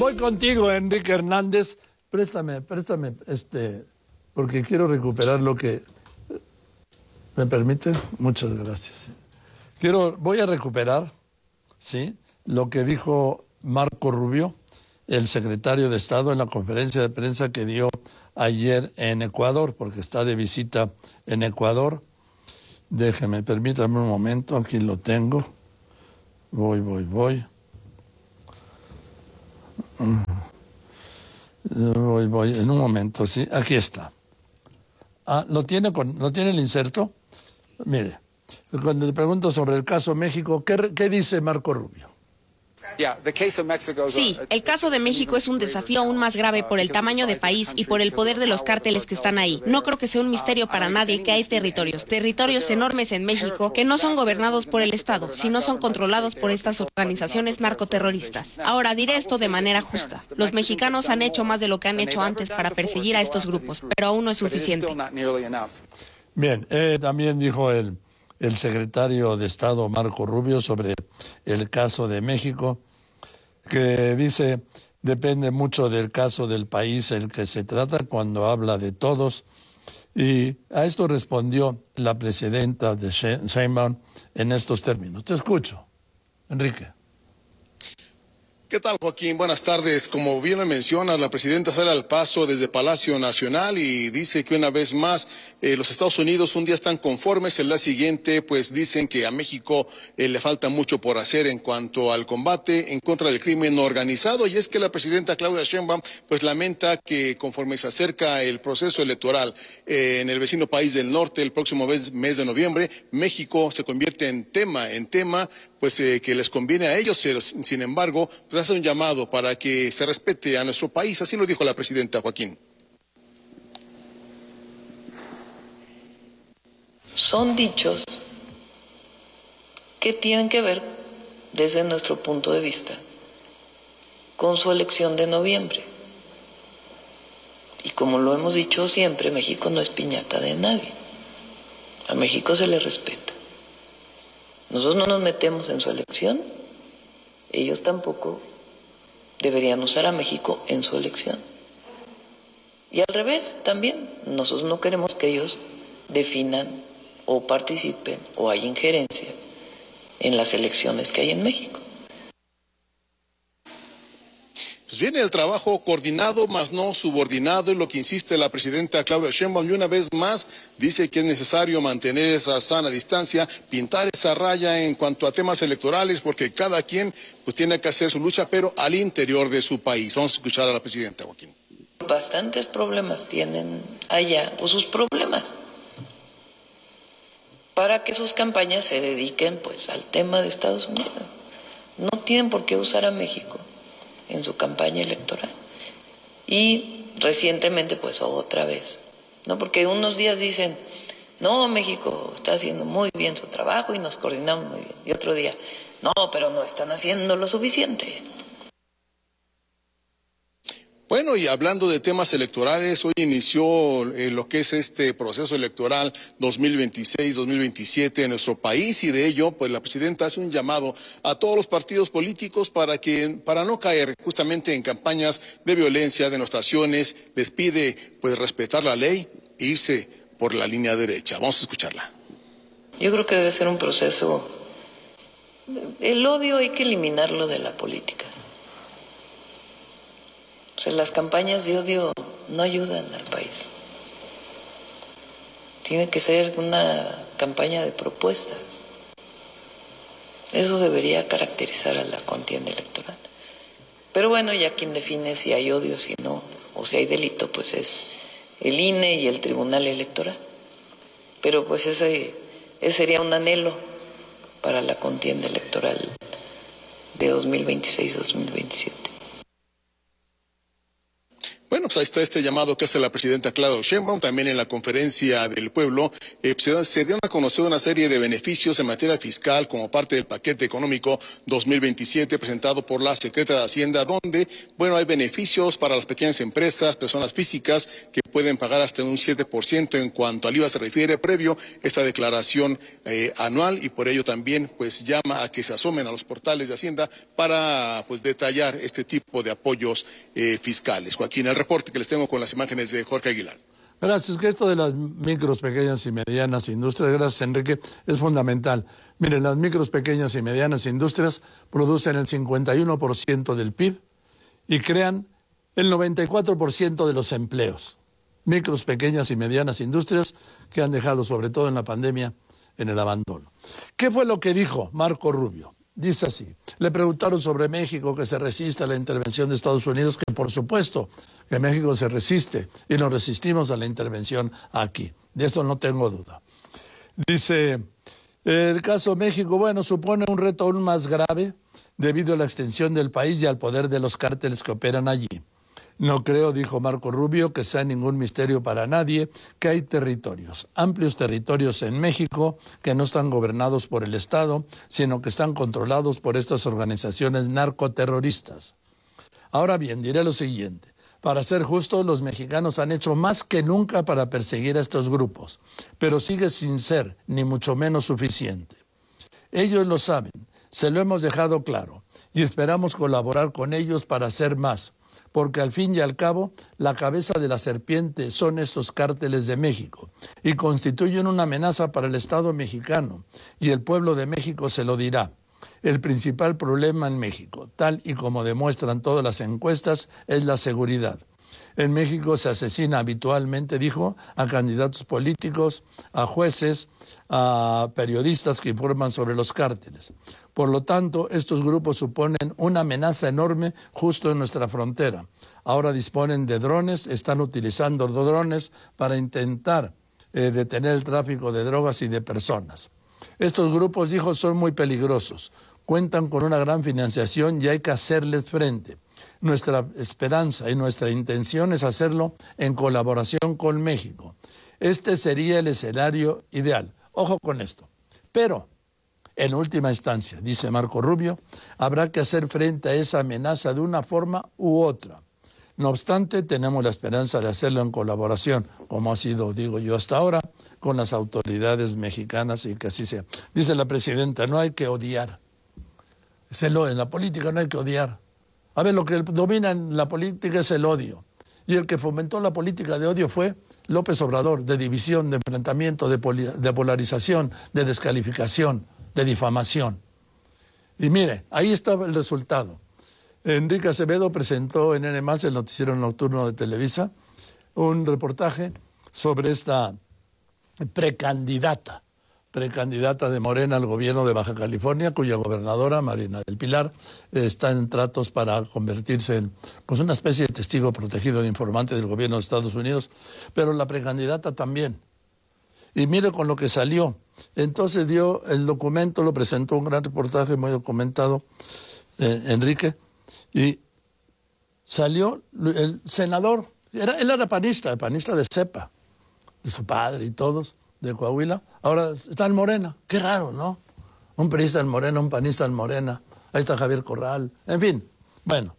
Voy contigo, Enrique Hernández. Préstame, porque quiero recuperar lo que... ¿Me permite? Muchas gracias. Voy a recuperar, ¿sí?, lo que dijo Marco Rubio, el secretario de Estado, en la conferencia de prensa que dio ayer en Ecuador, porque está de visita en Ecuador. Permítame un momento, aquí lo tengo. Voy. Voy, en un momento, sí, aquí está. ¿Lo tiene el inserto? Mire, cuando le pregunto sobre el caso México, ¿qué dice Marco Rubio? Sí, el caso de México es un desafío aún más grave por el tamaño de país y por el poder de los cárteles que están ahí. No creo que sea un misterio para nadie que hay territorios enormes en México que no son gobernados por el Estado, sino son controlados por estas organizaciones narcoterroristas. Ahora, diré esto de manera justa. Los mexicanos han hecho más de lo que han hecho antes para perseguir a estos grupos, pero aún no es suficiente. Bien, también dijo el secretario de Estado Marco Rubio sobre el caso de México, que dice, depende mucho del caso del país el que se trata cuando habla de todos. Y a esto respondió la presidenta de Sheinbaum en estos términos. Te escucho, Enrique. ¿Qué tal, Joaquín? Buenas tardes. Como bien lo mencionas, la presidenta sale al paso desde Palacio Nacional y dice que una vez más los Estados Unidos un día están conformes, el día siguiente pues dicen que a México le falta mucho por hacer en cuanto al combate en contra del crimen organizado. Y es que la presidenta Claudia Sheinbaum pues lamenta que conforme se acerca el proceso electoral en el vecino país del norte el próximo mes de noviembre, México se convierte en tema pues que les conviene a ellos. Sin embargo, pues hace un llamado para que se respete a nuestro país. Así lo dijo la presidenta, Joaquín. Son dichos que tienen que ver, desde nuestro punto de vista, con su elección de noviembre. Y como lo hemos dicho siempre, México no es piñata de nadie. A México se le respeta. Nosotros no nos metemos en su elección, ellos tampoco deberían usar a México en su elección. Y al revés, también, nosotros no queremos que ellos definan o participen o haya injerencia en las elecciones que hay en México. Pues viene el trabajo coordinado, más no subordinado, es lo que insiste la presidenta Claudia Sheinbaum, y una vez más dice que es necesario mantener esa sana distancia, pintar esa raya en cuanto a temas electorales, porque cada quien pues tiene que hacer su lucha, pero al interior de su país. Vamos a escuchar a la presidenta, Joaquín. Bastantes problemas tienen allá, o sus problemas, para que sus campañas se dediquen pues al tema de Estados Unidos. No tienen por qué usar a México en su campaña electoral. Y recientemente pues otra vez, ¿no? Porque unos días dicen, no, México está haciendo muy bien su trabajo y nos coordinamos muy bien. Y otro día, no, pero no están haciendo lo suficiente. Bueno, y hablando de temas electorales, hoy inició lo que es este proceso electoral 2026-2027 en nuestro país, y de ello, pues la presidenta hace un llamado a todos los partidos políticos para no caer justamente en campañas de violencia, denostaciones. Les pide pues respetar la ley e irse por la línea derecha. Vamos a escucharla. Yo creo que debe ser un proceso. El odio hay que eliminarlo de la política. O sea, las campañas de odio no ayudan al país. Tiene que ser una campaña de propuestas. Eso debería caracterizar a la contienda electoral. Pero bueno, ya quien define si hay odio, si no, o si hay delito, pues es el INE y el Tribunal Electoral. Pero pues ese sería un anhelo para la contienda electoral de 2026-2027. Bueno, pues ahí está este llamado que hace la presidenta Claudia Sheinbaum. También en la conferencia del pueblo se dio a conocer una serie de beneficios en materia fiscal como parte del paquete económico 2027 presentado por la secretaria de Hacienda, donde, bueno, hay beneficios para las pequeñas empresas, personas físicas que pueden pagar hasta un 7% en cuanto al IVA se refiere, previo esta declaración anual, y por ello también pues llama a que se asomen a los portales de Hacienda para pues detallar este tipo de apoyos fiscales. Joaquín, el reporte que les tengo con las imágenes de Jorge Aguilar. Gracias, que esto de las micros, pequeñas y medianas industrias, gracias Enrique, es fundamental. Miren, las micros, pequeñas y medianas industrias producen el 51% del PIB y crean el 94% de los empleos. Micros, pequeñas y medianas industrias que han dejado, sobre todo en la pandemia, en el abandono. ¿Qué fue lo que dijo Marco Rubio? Dice así, le preguntaron sobre México, que se resiste a la intervención de Estados Unidos, que por supuesto que México se resiste y nos resistimos a la intervención aquí. De eso no tengo duda. Dice, el caso México, bueno, supone un reto aún más grave debido a la extensión del país y al poder de los cárteles que operan allí. No creo, dijo Marco Rubio, que sea ningún misterio para nadie que hay territorios, amplios territorios en México que no están gobernados por el Estado, sino que están controlados por estas organizaciones narcoterroristas. Ahora bien, diré lo siguiente. Para ser justo, los mexicanos han hecho más que nunca para perseguir a estos grupos, pero sigue sin ser ni mucho menos suficiente. Ellos lo saben, se lo hemos dejado claro, y esperamos colaborar con ellos para hacer más, porque al fin y al cabo, la cabeza de la serpiente son estos cárteles de México, y constituyen una amenaza para el Estado mexicano, y el pueblo de México se lo dirá. El principal problema en México, tal y como demuestran todas las encuestas, es la seguridad. En México se asesina habitualmente, dijo, a candidatos políticos, a jueces, a periodistas que informan sobre los cárteles. Por lo tanto, estos grupos suponen una amenaza enorme justo en nuestra frontera. Ahora disponen de drones, están utilizando drones para intentar detener el tráfico de drogas y de personas. Estos grupos, dijo, son muy peligrosos. Cuentan con una gran financiación y hay que hacerles frente. Nuestra esperanza y nuestra intención es hacerlo en colaboración con México. Este sería el escenario ideal. Ojo con esto. Pero, en última instancia, dice Marco Rubio, habrá que hacer frente a esa amenaza de una forma u otra. No obstante, tenemos la esperanza de hacerlo en colaboración, como ha sido, digo yo, hasta ahora, con las autoridades mexicanas y que así sea. Dice la presidenta, no hay que odiar. En la política no hay que odiar. A ver, lo que domina en la política es el odio. Y el que fomentó la política de odio fue López Obrador, de división, de enfrentamiento, de polarización, de descalificación, de difamación. Y mire, ahí estaba el resultado. Enrique Acevedo presentó en N+, el noticiero nocturno de Televisa, un reportaje sobre esta precandidata de Morena al gobierno de Baja California, cuya gobernadora, Marina del Pilar, está en tratos para convertirse en pues, una especie de testigo protegido de informante del gobierno de Estados Unidos, pero la precandidata también. Y mire con lo que salió. Entonces dio el documento, lo presentó un gran reportaje muy documentado, Enrique, y salió el senador, él era panista de cepa, de su padre y todos, de Coahuila, ahora está en Morena. Qué raro, ¿no? Un priista en Morena, un panista en Morena. Ahí está Javier Corral. En fin, bueno.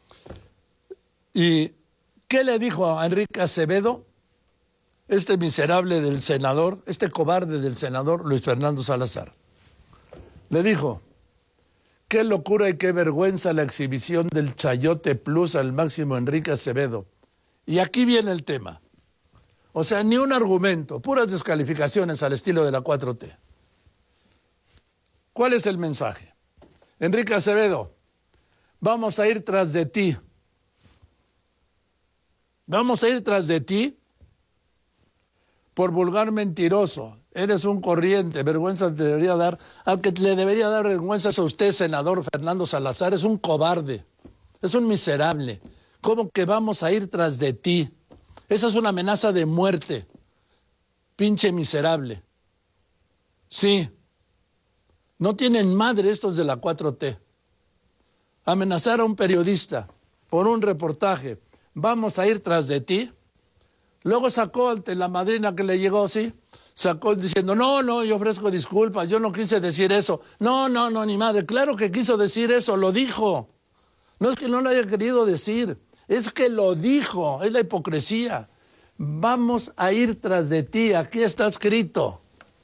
¿Y qué le dijo a Enrique Acevedo, este miserable del senador, este cobarde del senador Luis Fernando Salazar? Le dijo, qué locura y qué vergüenza la exhibición del Chayote Plus al máximo Enrique Acevedo. Y aquí viene el tema. O sea, ni un argumento, puras descalificaciones al estilo de la 4T. ¿Cuál es el mensaje? Enrique Acevedo, vamos a ir tras de ti. Vamos a ir tras de ti por vulgar mentiroso. Eres un corriente, vergüenza te debería dar. Al que le debería dar vergüenza es a usted, senador Fernando Salazar, es un cobarde, es un miserable. ¿Cómo que vamos a ir tras de ti? Esa es una amenaza de muerte. Pinche miserable. Sí. No tienen madre estos de la 4T. Amenazar a un periodista por un reportaje. Vamos a ir tras de ti. Luego sacó ante la madrina que le llegó, sí. Sacó diciendo, no, yo ofrezco disculpas, yo no quise decir eso. No, ni madre. Claro que quiso decir eso, lo dijo. No es que no lo haya querido decir. Es que lo dijo, es la hipocresía. Vamos a ir tras de ti, aquí está escrito.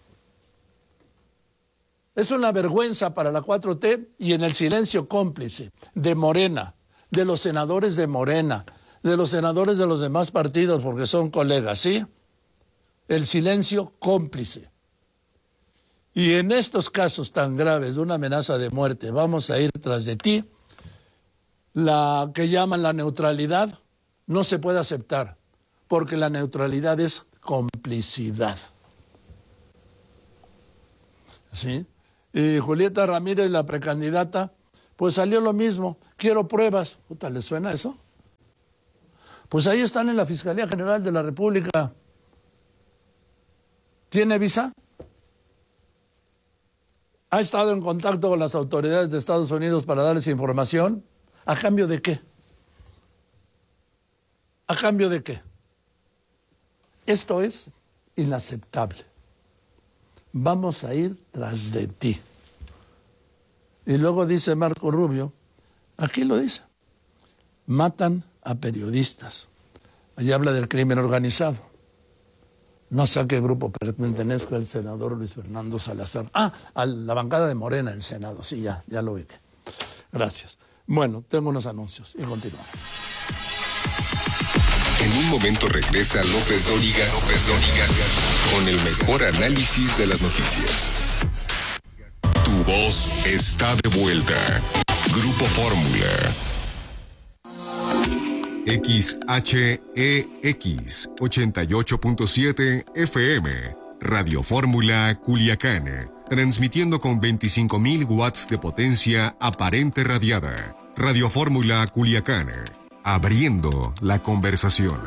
Es una vergüenza para la 4T y en el silencio cómplice de Morena, de los senadores de Morena, de los senadores de los demás partidos, porque son colegas, ¿sí? El silencio cómplice. Y en estos casos tan graves de una amenaza de muerte, vamos a ir tras de ti, la que llaman la neutralidad no se puede aceptar, porque la neutralidad es complicidad. ¿Sí? Y Julieta Ramírez, la precandidata, pues salió lo mismo. Quiero pruebas. Puta, ¿les suena eso? Pues ahí están en la Fiscalía General de la República. ¿Tiene visa? ¿Ha estado en contacto con las autoridades de Estados Unidos para darles información? ¿A cambio de qué? ¿A cambio de qué? Esto es inaceptable. Vamos a ir tras de ti. Y luego dice Marco Rubio, aquí lo dice, matan a periodistas. Allí habla del crimen organizado. No sé a qué grupo pertenezca el senador Luis Fernando Salazar. A la bancada de Morena en el Senado. Sí, ya lo ubiqué. Gracias. Bueno, tengo unos anuncios y continuamos. En un momento regresa López Dóriga con el mejor análisis de las noticias. Tu voz está de vuelta. Grupo Fórmula. XHEX 88.7 FM. Radio Fórmula Culiacán. Transmitiendo con 25,000 watts de potencia aparente radiada. Radio Fórmula Culiacán. Abriendo la conversación.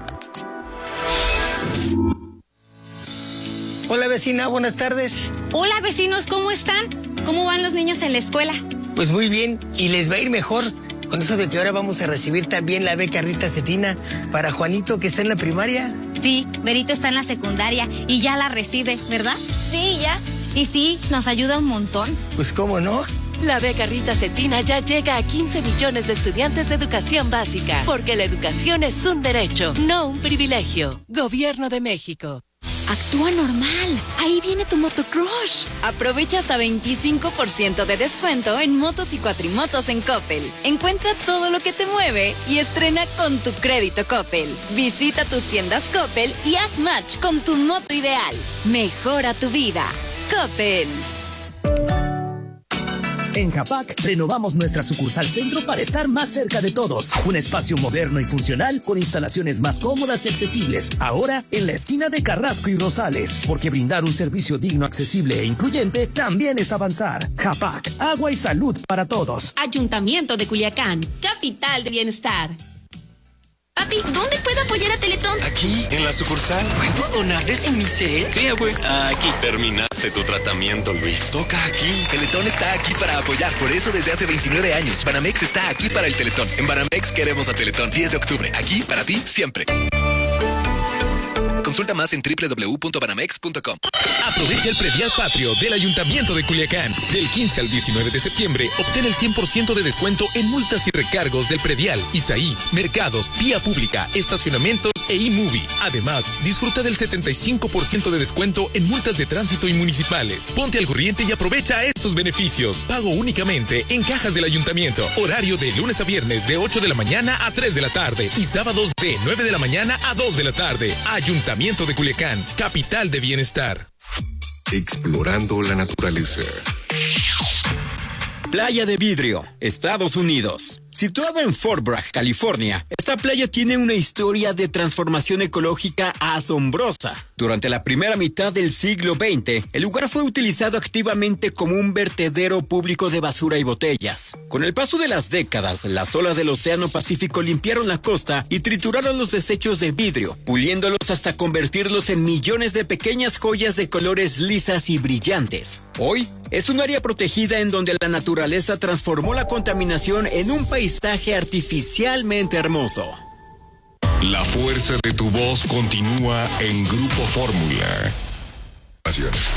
Hola vecina, buenas tardes. Hola vecinos, ¿cómo están? ¿Cómo van los niños en la escuela? Pues muy bien, y les va a ir mejor con eso de que ahora vamos a recibir también la beca Rita Cetina para Juanito, que está en la primaria. Sí, Berito está en la secundaria y ya la recibe, ¿verdad? Sí, ya. Y sí, nos ayuda un montón. Pues cómo no. La beca Rita Cetina ya llega a 15 millones de estudiantes de educación básica, porque la educación es un derecho, no un privilegio. Gobierno de México. Actúa normal. Ahí viene tu motocrush. Aprovecha hasta 25% de descuento en motos y cuatrimotos en Coppel. Encuentra todo lo que te mueve y estrena con tu crédito Coppel. Visita tus tiendas Coppel y haz match con tu moto ideal. Mejora tu vida. Coppel. En Japac renovamos nuestra sucursal centro para estar más cerca de todos. Un espacio moderno y funcional con instalaciones más cómodas y accesibles. Ahora en la esquina de Carrasco y Rosales. Porque brindar un servicio digno, accesible e incluyente también es avanzar. Japac, agua y salud para todos. Ayuntamiento de Culiacán, capital de bienestar. Papi, ¿dónde puedo apoyar a Teletón? Aquí, en la sucursal. ¿Puedo donarles en mi set? Sí, abue. Aquí. Terminaste tu tratamiento, Luis. Toca aquí. Teletón está aquí para apoyar. Por eso desde hace 29 años. Banamex está aquí para el Teletón. En Banamex queremos a Teletón. 10 de octubre. Aquí para ti siempre. Consulta más en www.banamex.com. Aprovecha el predial patrio del Ayuntamiento de Culiacán. Del 15 al 19 de septiembre, obtén el 100% de descuento en multas y recargos del predial, ISAI, mercados, vía pública, estacionamientos e iMovie. Además, disfruta del 75% de descuento en multas de tránsito y municipales. Ponte al corriente y aprovecha estos beneficios. Pago únicamente en cajas del Ayuntamiento. Horario de lunes a viernes de 8 de la mañana a 3 de la tarde y sábados de 9 de la mañana a 2 de la tarde. Ayuntamiento de Culiacán, capital de bienestar. Explorando la naturaleza. Playa de Vidrio, Estados Unidos. Situada en Fort Bragg, California, esta playa tiene una historia de transformación ecológica asombrosa. Durante la primera mitad del siglo XX, el lugar fue utilizado activamente como un vertedero público de basura y botellas. Con el paso de las décadas, las olas del Océano Pacífico limpiaron la costa y trituraron los desechos de vidrio, puliéndolos hasta convertirlos en millones de pequeñas joyas de colores lisas y brillantes. Hoy, es un área protegida en donde la naturaleza transformó la contaminación en un paisaje artificialmente hermoso. La fuerza de tu voz continúa en Grupo Fórmula.